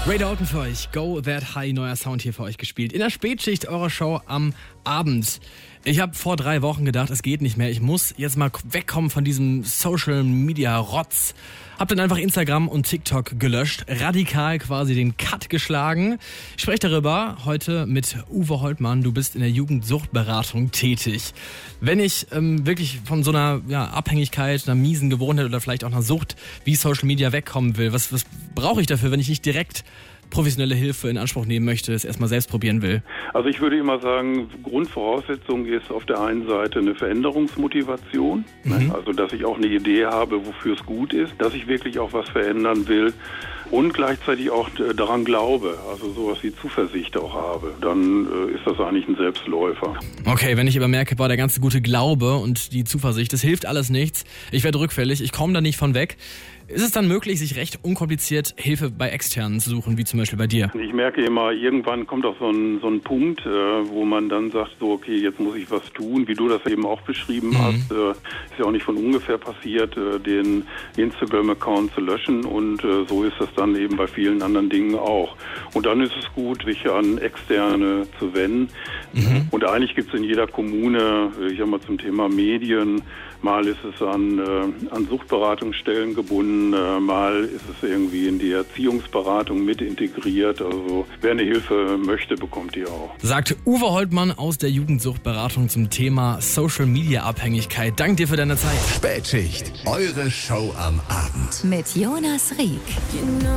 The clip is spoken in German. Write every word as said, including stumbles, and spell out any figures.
Ray Dalton für euch. Go That High, neuer Sound hier für euch gespielt. In der Spätschicht eurer Show am Abend. Ich habe vor drei Wochen gedacht, es geht nicht mehr. Ich muss jetzt mal wegkommen von diesem Social-Media-Rotz. Hab dann einfach Instagram und TikTok gelöscht. Radikal quasi den Cut geschlagen. Ich spreche darüber heute mit Uwe Holtmann. Du bist in der Jugendsuchtberatung tätig. Wenn ich ähm, wirklich von so einer ja, Abhängigkeit, einer miesen Gewohnheit oder vielleicht auch einer Sucht wie Social Media wegkommen will, was, was brauche ich dafür, wenn ich nicht direkt professionelle Hilfe in Anspruch nehmen möchte, es erstmal selbst probieren will? Also ich würde immer sagen, Grundvoraussetzung ist auf der einen Seite eine Veränderungsmotivation, mhm. also dass ich auch eine Idee habe, wofür es gut ist, dass ich wirklich auch was verändern will und gleichzeitig auch daran glaube, also sowas wie Zuversicht auch habe, dann äh, ist das eigentlich ein Selbstläufer. Okay, wenn ich aber merke, boah, der ganze gute Glaube und die Zuversicht, das hilft alles nichts, ich werde rückfällig, ich komme da nicht von weg. Ist es dann möglich, sich recht unkompliziert Hilfe bei Externen zu suchen, wie zum Beispiel bei dir? Ich merke immer, irgendwann kommt auch so ein, so ein Punkt, äh, wo man dann sagt, so okay, jetzt muss ich was tun, wie du das eben auch beschrieben mhm. hast. Äh, ist ja auch nicht von ungefähr passiert, äh, den Instagram-Account zu löschen und äh, so ist das dann eben bei vielen anderen Dingen auch. Und dann ist es gut, sich an Externe zu wenden. Mhm. Und eigentlich gibt es in jeder Kommune, ich sag mal zum Thema Medien, mal ist es an, äh, an Suchtberatungsstellen gebunden, äh, mal ist es irgendwie in die Erziehungsberatung mit integriert. Also wer eine Hilfe möchte, bekommt die auch. Sagt Uwe Holtmann aus der Jugendsuchtberatung zum Thema Social-Media-Abhängigkeit. Dank dir für deine Zeit. Spätschicht, eure Show am Abend. Mit Jonas Rieck.